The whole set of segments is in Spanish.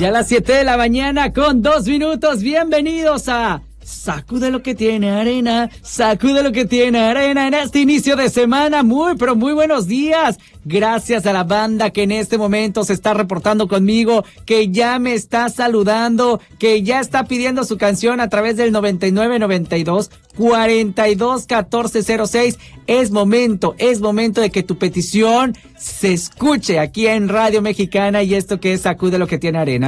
Ya a las 7 de la mañana con 2 minutos. Bienvenidos a Sacude lo que tiene arena, sacude lo que tiene arena en este inicio de semana. Muy, pero muy buenos días. Gracias a la banda que en este momento se está reportando conmigo, que ya me está saludando, que ya está pidiendo su canción a través del 9992-421406. Es momento de que tu petición se escuche aquí en Radio Mexicana y esto que es Sacude lo que tiene arena.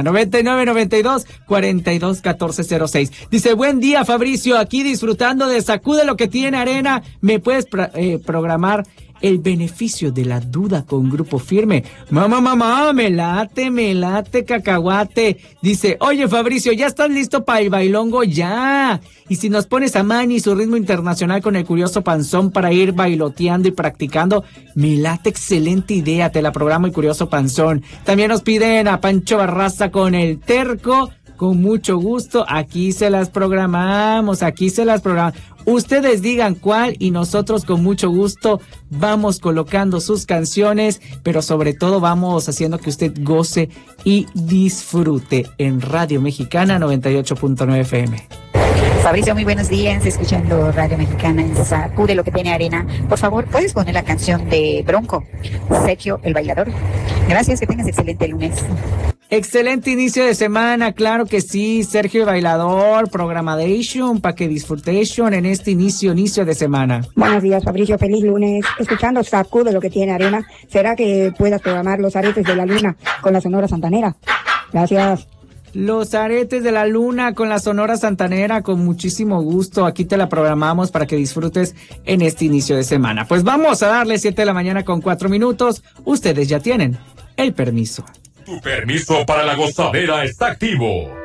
9992-421406. Dice, buen día Fabricio, aquí disfrutando de Sacude lo que tiene arena. ¿Me puedes programar el beneficio de la duda con Grupo Firme? Mamá, me late, cacahuate. Dice, oye Fabricio, ¿ya estás listo para el bailongo? Ya. Y si nos pones a Manny su ritmo internacional con el curioso panzón para ir bailoteando y practicando, me late, excelente idea, te la programo el curioso panzón. También nos piden a Pancho Barraza con el terco. Con mucho gusto, aquí se las programamos. Ustedes digan cuál y nosotros con mucho gusto vamos colocando sus canciones, pero sobre todo vamos haciendo que usted goce y disfrute en Radio Mexicana 98.9 FM. Fabricio, muy buenos días, escuchando Radio Mexicana en Sacude lo que tiene arena. Por favor, ¿puedes poner la canción de Bronco, Sergio el Bailador? Gracias, que tengas excelente lunes. Excelente inicio de semana, claro que sí, Sergio el Bailador, Programadation, para que disfrutation en este inicio de semana. Buenos días, Fabricio, feliz lunes, escuchando Sacude lo que tiene arena. ¿Será que puedas programar Los Aretes de la Luna con la Sonora Santanera? Gracias. Los Aretes de la Luna con la Sonora Santanera, con muchísimo gusto. Aquí te la programamos para que disfrutes en este inicio de semana. Pues vamos a darle 7 de la mañana con 4 minutos. Ustedes ya tienen el permiso. Tu permiso para la gozadera está activo.